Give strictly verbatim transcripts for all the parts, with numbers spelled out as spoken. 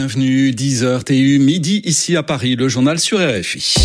Bienvenue, dix heures T U, midi ici à Paris, le journal sur R F I.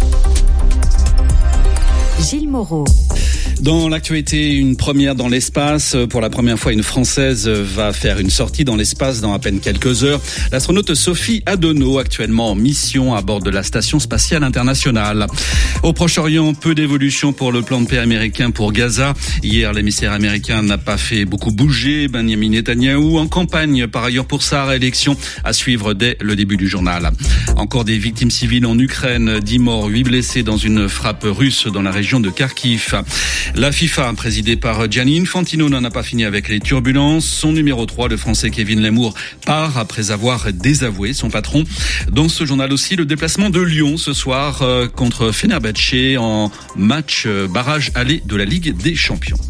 Gilles Moreau. Dans l'actualité, une première dans l'espace. Pour la première fois, une Française va faire une sortie dans l'espace dans à peine quelques heures. L'astronaute Sophie Adono, actuellement en mission à bord de la Station Spatiale Internationale. Au Proche-Orient, peu d'évolution pour le plan de paix américain pour Gaza. Hier, l'émissaire américain n'a pas fait beaucoup bouger. Benjamin Netanyahou en campagne, par ailleurs, pour sa réélection, à suivre dès le début du journal. Encore des victimes civiles en Ukraine, dix morts, huit blessés dans une frappe russe dans la région de Kharkiv. La FIFA, présidée par Gianni Infantino, n'en a pas fini avec les turbulences. Son numéro trois, le français Kevin Lamour, part après avoir désavoué son patron. Dans ce journal aussi, le déplacement de Lyon ce soir euh, contre Fenerbahçe en match euh, barrage aller de la Ligue des Champions.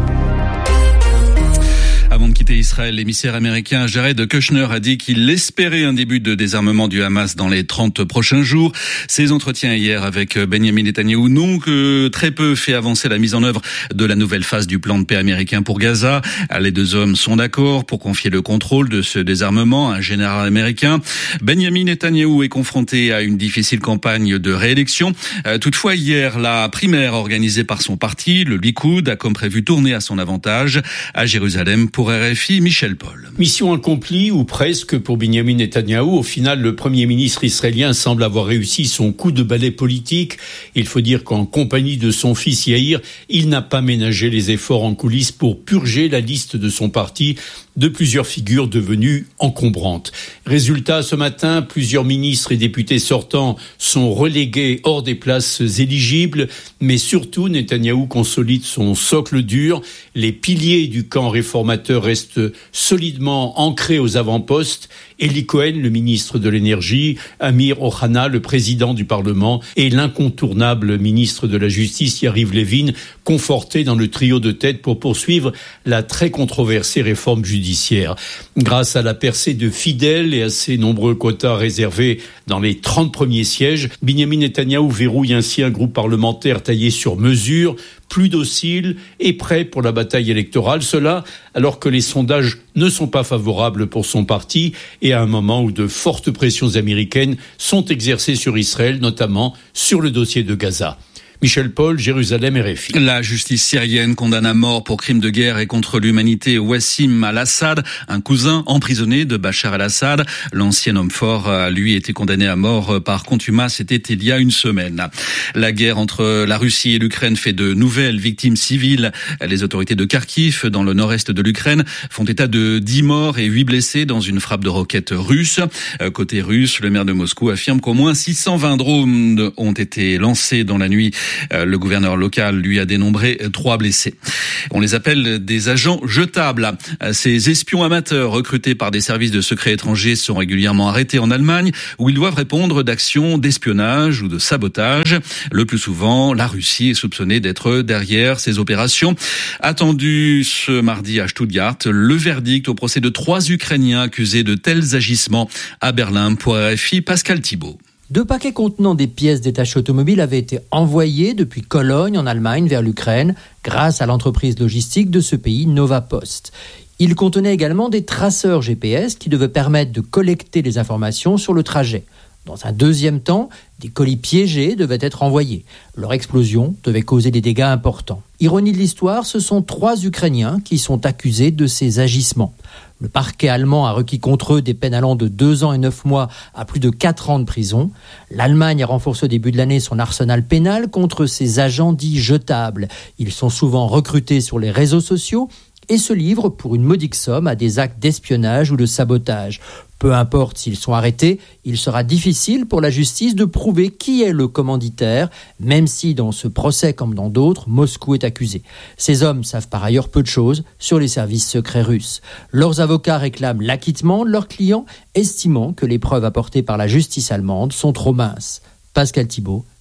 Avant de quitter Israël, l'émissaire américain Jared Kushner a dit qu'il espérait un début de désarmement du Hamas dans les trente prochains jours. Ses entretiens hier avec Benjamin Netanyahou n'ont que très peu fait avancer la mise en œuvre de la nouvelle phase du plan de paix américain pour Gaza. Les deux hommes sont d'accord pour confier le contrôle de ce désarmement à un général américain. Benjamin Netanyahou est confronté à une difficile campagne de réélection. Toutefois, hier, la primaire organisée par son parti, le Likoud, a comme prévu tourné à son avantage. À Jérusalem, pour R F I, Michel Paul. Mission accomplie, ou presque, pour Benjamin Netanyahou. Au final, le Premier ministre israélien semble avoir réussi son coup de balai politique. Il faut dire qu'en compagnie de son fils Yair, il n'a pas ménagé les efforts en coulisses pour purger la liste de son parti de plusieurs figures devenues encombrantes. Résultat, ce matin, plusieurs ministres et députés sortants sont relégués hors des places éligibles, mais surtout, Netanyahou consolide son socle dur. Les piliers du camp réformateur restent solidement ancrés aux avant-postes. Eli Cohen, le ministre de l'Énergie, Amir Ohana, le président du Parlement, et l'incontournable ministre de la Justice, Yariv Levin, confortés dans le trio de tête pour poursuivre la très controversée réforme judiciaire. Grâce à la percée de fidèles et à ses nombreux quotas réservés dans les trente premiers sièges, Benjamin Netanyahou verrouille ainsi un groupe parlementaire taillé sur mesure, plus docile et prêt pour la bataille électorale. Cela alors que les sondages ne sont pas favorables pour son parti et à un moment où de fortes pressions américaines sont exercées sur Israël, notamment sur le dossier de Gaza. Michel Paul, Jérusalem, R F I. La justice syrienne condamne à mort pour crimes de guerre et contre l'humanité Wassim al-Assad, un cousin emprisonné de Bachar el-Assad. L'ancien homme fort a, lui, été condamné à mort par contumace. C'était il y a une semaine. La guerre entre la Russie et l'Ukraine fait de nouvelles victimes civiles. Les autorités de Kharkiv, dans le nord-est de l'Ukraine, font état de dix morts et huit blessés dans une frappe de roquettes russe. Côté russe, le maire de Moscou affirme qu'au moins six cent vingt drones ont été lancés dans la nuit. Le gouverneur local lui a dénombré trois blessés. On les appelle des agents jetables. Ces espions amateurs recrutés par des services de secrets étrangers sont régulièrement arrêtés en Allemagne où ils doivent répondre d'actions d'espionnage ou de sabotage. Le plus souvent, la Russie est soupçonnée d'être derrière ces opérations. Attendu ce mardi à Stuttgart, le verdict au procès de trois Ukrainiens accusés de tels agissements à Berlin. Pour R F I, Pascal Thibault. Deux paquets contenant des pièces détachées automobiles avaient été envoyés depuis Cologne en Allemagne vers l'Ukraine grâce à l'entreprise logistique de ce pays Nova Post. Ils contenaient également des traceurs G P S qui devaient permettre de collecter les informations sur le trajet. Dans un deuxième temps, des colis piégés devaient être envoyés. Leur explosion devait causer des dégâts importants. Ironie de l'histoire, ce sont trois Ukrainiens qui sont accusés de ces agissements. Le parquet allemand a requis contre eux des peines allant de deux ans et neuf mois à plus de quatre ans de prison. L'Allemagne a renforcé au début de l'année son arsenal pénal contre ces agents dits jetables. Ils sont souvent recrutés sur les réseaux sociaux et se livrent pour une modique somme à des actes d'espionnage ou de sabotage. Peu importe s'ils sont arrêtés, il sera difficile pour la justice de prouver qui est le commanditaire, même si dans ce procès comme dans d'autres, Moscou est accusé. Ces hommes savent par ailleurs peu de choses sur les services secrets russes. Leurs avocats réclament l'acquittement de leurs clients, estimant que les preuves apportées par la justice allemande sont trop minces. Pascal Thibault,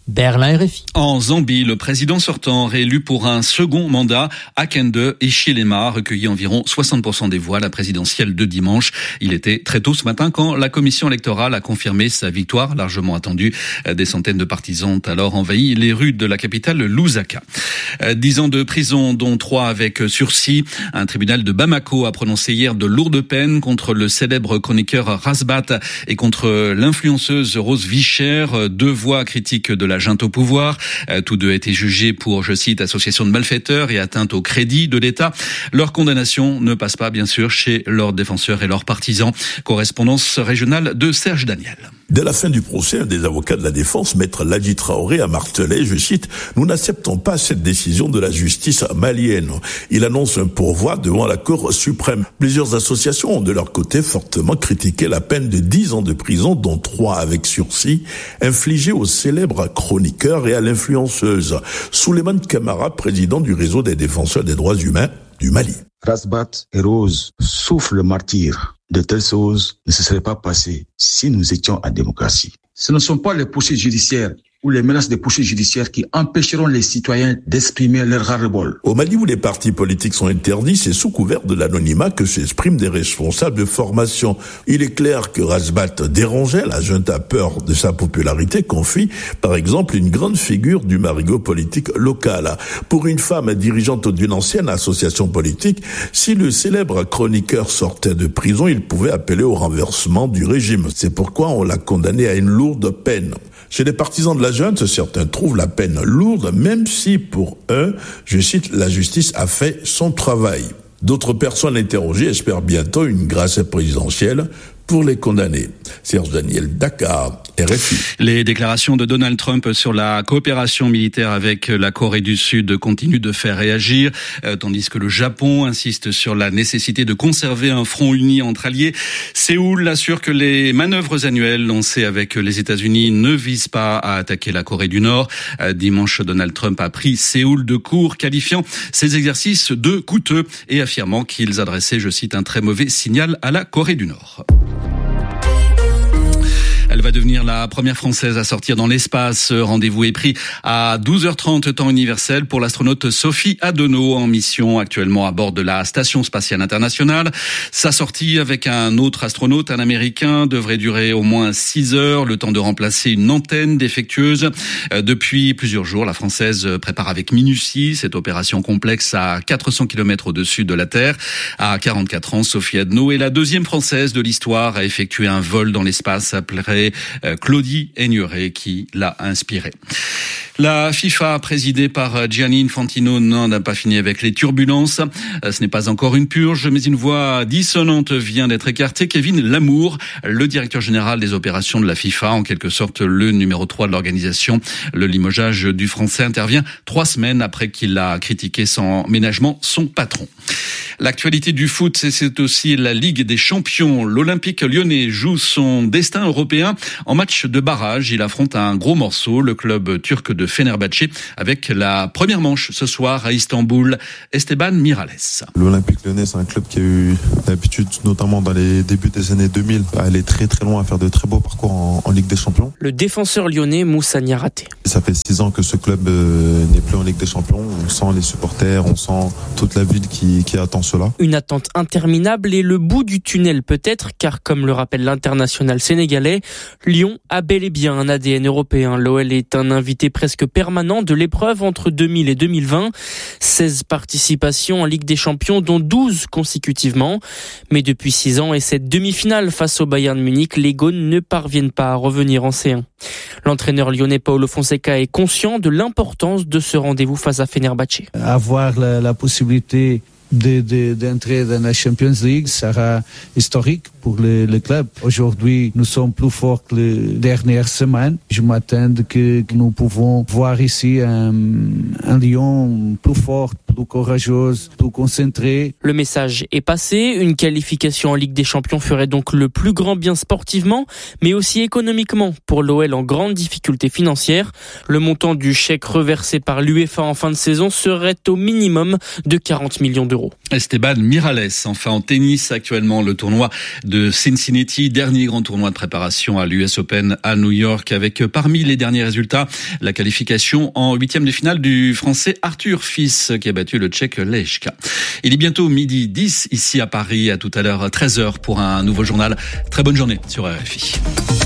Berlin R F I. En Zambie, le président sortant réélu pour un second mandat, Hakainde Hichilema, recueilli environ soixante pour cent des voix à la présidentielle de dimanche. Il était très tôt ce matin quand la commission électorale a confirmé sa victoire, largement attendue. Des centaines de partisans ont alors envahi les rues de la capitale Lusaka. Dix ans de prison, dont trois avec sursis. Un tribunal de Bamako a prononcé hier de lourdes peines contre le célèbre chroniqueur Rasbat et contre l'influenceuse Rose Vicher, deux voix critiques de la junte au pouvoir. Tous deux ont été jugés pour, je cite, association de malfaiteurs et atteinte au crédit de l'État. Leur condamnation ne passe pas, bien sûr, chez leurs défenseurs et leurs partisans. Correspondance régionale de Serge Daniel. Dès la fin du procès, un des avocats de la défense, maître Ladji Traoré, a martelé, je cite, « Nous n'acceptons pas cette décision de la justice malienne ». Il annonce un pourvoi devant la Cour suprême. Plusieurs associations ont de leur côté fortement critiqué la peine de dix ans de prison, dont trois avec sursis, infligée au célèbre chroniqueur et à l'influenceuse. Souleymane Camara, président du réseau des défenseurs des droits humains du Mali. Rasbat et Rose souffrent le martyre. De telles choses ne se seraient pas passées si nous étions en démocratie. Ce ne sont pas les poursuites judiciaires ou les menaces de poursuites judiciaires qui empêcheront les citoyens d'exprimer leur ras-le-bol. Au Mali, où les partis politiques sont interdits, c'est sous couvert de l'anonymat que s'expriment des responsables de formation. Il est clair que Rasbat dérangeait, la junte a peur de sa popularité, confie par exemple une grande figure du marigot politique local. Pour une femme dirigeante d'une ancienne association politique, si le célèbre chroniqueur sortait de prison, il pouvait appeler au renversement du régime. C'est pourquoi on l'a condamné à une lourde peine. Chez les partisans de la junte, certains trouvent la peine lourde, même si pour eux, je cite, la justice a fait son travail. D'autres personnes interrogées espèrent bientôt une grâce présidentielle pour les condamnés. Serge Daniel, Dakar, R F I. Les déclarations de Donald Trump sur la coopération militaire avec la Corée du Sud continuent de faire réagir, euh, tandis que le Japon insiste sur la nécessité de conserver un front uni entre alliés. Séoul assure que les manœuvres annuelles lancées avec les États-Unis ne visent pas à attaquer la Corée du Nord. Euh, dimanche, Donald Trump a pris Séoul de court, qualifiant ces exercices de coûteux et affirmant qu'ils adressaient, je cite, un très mauvais signal à la Corée du Nord. Elle va devenir la première Française à sortir dans l'espace. Rendez-vous est pris à douze heures trente temps universel pour l'astronaute Sophie Adenau en mission actuellement à bord de la Station spatiale internationale. Sa sortie avec un autre astronaute, un Américain, devrait durer au moins six heures, le temps de remplacer une antenne défectueuse. Depuis plusieurs jours, la Française prépare avec minutie cette opération complexe à quatre cents kilomètres au-dessus de la Terre. À quarante-quatre ans, Sophie Adenau est la deuxième Française de l'histoire à effectuer un vol dans l'espace après Claudie Aigneret qui l'a inspiré. La FIFA, présidée par Gianni Infantino, n'a pas fini avec les turbulences. Ce n'est pas encore une purge, mais une voix dissonante vient d'être écartée. Kevin Lamour, le directeur général des opérations de la FIFA, en quelque sorte le numéro trois de l'organisation. Le limogeage du Français intervient trois semaines après qu'il a critiqué sans ménagement son patron. L'actualité du foot, c'est aussi la Ligue des Champions. L'Olympique lyonnais joue son destin européen en match de barrage. Il affronte un gros morceau, le club turc de Fenerbahçe, avec la première manche ce soir à Istanbul. Esteban Miralles. L'Olympique lyonnais, c'est un club qui a eu l'habitude, notamment dans les débuts des années deux mille, à aller très très loin, à faire de très beaux parcours en, en Ligue des Champions. Le défenseur lyonnais Moussa Niaraté. Ça fait six ans que ce club euh, n'est plus en Ligue des Champions. On sent les supporters, on sent toute la ville qui, qui attend cela. Une attente interminable et le bout du tunnel peut-être, car comme le rappelle l'international sénégalais, Lyon a bel et bien un A D N européen. L'O L est un invité presque permanent de l'épreuve entre deux mille et deux mille vingt. seize participations en Ligue des Champions, dont douze consécutivement. Mais depuis six ans et cette demi-finale face au Bayern Munich, les Gaunes ne parviennent pas à revenir en C un. L'entraîneur lyonnais Paulo Fonseca est conscient de l'importance de ce rendez-vous face à Fenerbahçe. Avoir la, la possibilité De, de, d'entrer dans la Champions League sera historique pour le, le club. Aujourd'hui, nous sommes plus forts que les dernières semaines. Je m'attends que, que nous pouvons voir ici un, un Lyon plus fort, plus courageux, plus concentré. Le message est passé. Une qualification en Ligue des Champions ferait donc le plus grand bien sportivement, mais aussi économiquement pour l'O L en grande difficulté financière. Le montant du chèque reversé par l'UEFA en fin de saison serait au minimum de quarante millions d'euros. euros. Esteban Miralles, enfin en tennis actuellement, le tournoi de Cincinnati, dernier grand tournoi de préparation à l'U S Open à New York, avec parmi les derniers résultats la qualification en huitième de finale du Français Arthur Fils qui a battu le Tchèque Lejka. Il est bientôt midi dix ici à Paris, à tout à l'heure treize heures pour un nouveau journal. Très bonne journée sur R F I.